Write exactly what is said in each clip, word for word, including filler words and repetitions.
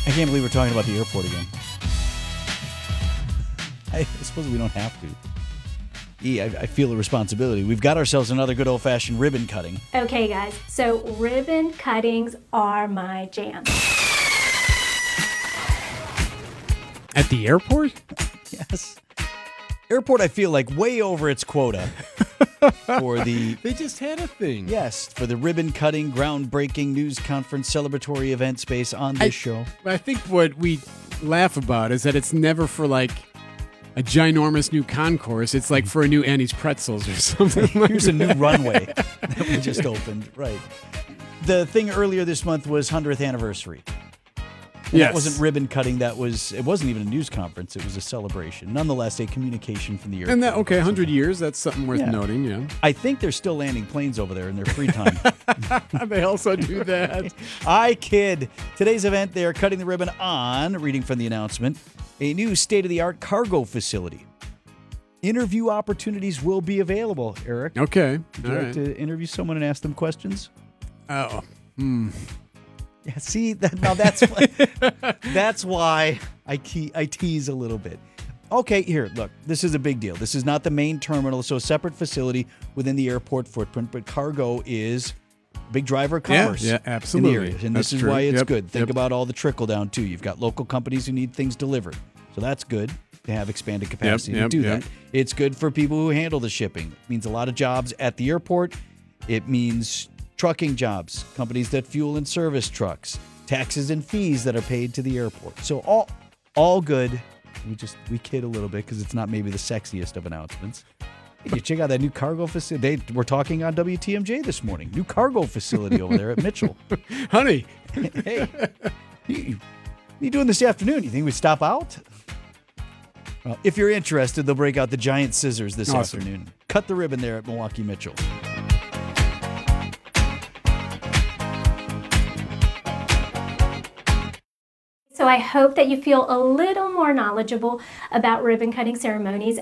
I can't believe we're talking about the airport again. I suppose we don't have to. E, I, I feel a responsibility. We've got ourselves another good old-fashioned ribbon cutting. Okay, guys. So ribbon cuttings are my jam. At the airport? Yes. Airport, I feel like way over its quota for the... They just had a thing. Yes, for the ribbon cutting, groundbreaking news conference, celebratory event space on this I, show. I think what we laugh about is that it's never for like a ginormous new concourse. It's like for a new Annie's Pretzels or something. Like Here's that. a new runway that we just opened. Right. The thing earlier this month was hundredth anniversary. And Yes. That wasn't ribbon cutting. That was, it wasn't even a news conference. It was a celebration. Nonetheless, a communication from the airport. And that, okay, one hundred years, that's something worth Yeah. noting, yeah. I think they're still landing planes over there in their free time. They also do that. I kid. Today's event, they are cutting the ribbon on, reading from the announcement, a new state-of-the-art cargo facility. Interview opportunities will be available, Eric. Okay. Would you All like right. to interview someone and ask them questions? Oh. Hmm. Yeah, see, that, now that's why, that's why I, te- I tease a little bit. Okay, here, look, this is a big deal. This is not the main terminal, so a separate facility within the airport footprint, but cargo is a big driver of Yeah, commerce yeah, in the absolutely. area. And That's this is true. why it's Yep, good. Think yep. about all the trickle down, too. You've got local companies who need things delivered. So that's good to have expanded capacity yep, to do yep. that. It's good for people who handle the shipping. It means a lot of jobs at the airport. It means trucking jobs, companies that fuel and service trucks, taxes and fees that are paid to the airport. So all all good. We just we kid a little bit because it's not maybe the sexiest of announcements. Hey, you check out that new cargo facility. They, we're talking on W T M J this morning. New cargo facility over there at Mitchell. Honey. Hey, you, you, what are you doing this afternoon? You think we'd stop out? Well, if you're interested, they'll break out the giant scissors this Awesome. afternoon. Cut the ribbon there at Milwaukee Mitchell. So I hope that you feel a little more knowledgeable about ribbon cutting ceremonies.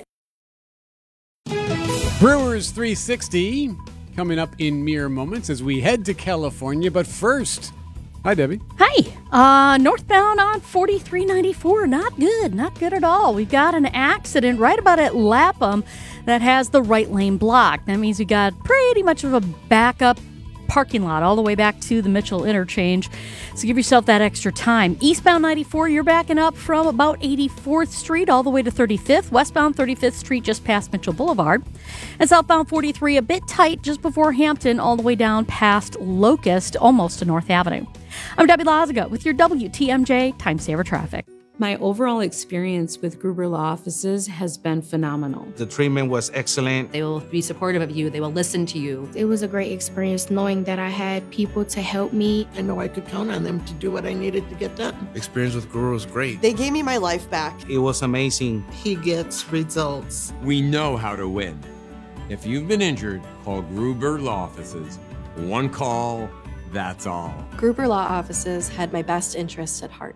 Brewers three sixty coming up in mere moments as we head to California. But first, hi, Debbie. Hi. Uh, northbound on forty-three ninety-four. Not good. Not good at all. We've got an accident right about at Lapham that has the right lane blocked. That means we got pretty much of a backup parking lot all the way back to the Mitchell interchange. So give yourself that extra time. Eastbound ninety-four, you're backing up from about eighty-fourth Street all the way to thirty-fifth. Westbound thirty-fifth Street just past Mitchell Boulevard. And southbound forty-three, a bit tight just before Hampton all the way down past Locust, almost to North Avenue. I'm Debbie Lazaga with your W T M J Time Saver Traffic. My overall experience with Gruber Law Offices has been phenomenal. The treatment was excellent. They will be supportive of you. They will listen to you. It was a great experience knowing that I had people to help me. I know I could count on them to do what I needed to get done. Experience with Gruber was great. They gave me my life back. It was amazing. He gets results. We know how to win. If you've been injured, call Gruber Law Offices. One call, that's all. Gruber Law Offices had my best interests at heart.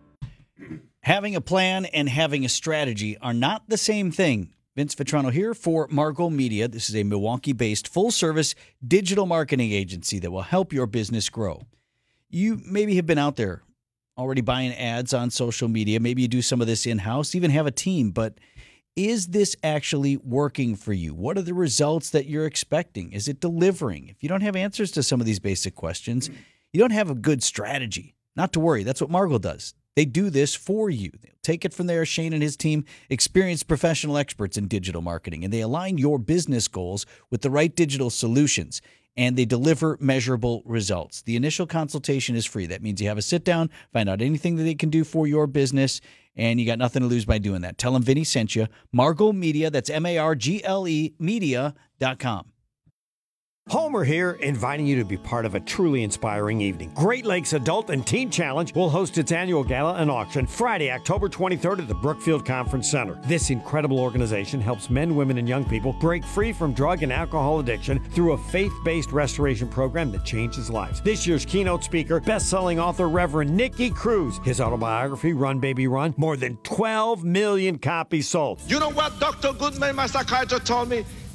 Having a plan and having a strategy are not the same thing. Vince Vitrano here for Margot Media. This is a Milwaukee-based full-service digital marketing agency that will help your business grow. You maybe have been out there already buying ads on social media. Maybe you do some of this in-house, even have a team. But is this actually working for you? What are the results that you're expecting? Is it delivering? If you don't have answers to some of these basic questions, you don't have a good strategy. Not to worry. That's what Margot does. They do this for you. They'll take it from there. Shane and his team, experienced professional experts in digital marketing, and they align your business goals with the right digital solutions, and they deliver measurable results. The initial consultation is free. That means you have a sit down, find out anything that they can do for your business, and you got nothing to lose by doing that. Tell them Vinny sent you. Margot Media, that's M A R G L E media dot com. Homer here, inviting you to be part of a truly inspiring evening. Great Lakes Adult and Teen Challenge will host its annual gala and auction Friday, October twenty-third at the Brookfield Conference Center. This incredible organization helps men, women, and young people break free from drug and alcohol addiction through a faith-based restoration program that changes lives. This year's keynote speaker, best-selling author Reverend Nicky Cruz. His autobiography, Run Baby Run, more than twelve million copies sold. You know what Doctor Goodman, my psychiatrist, told me?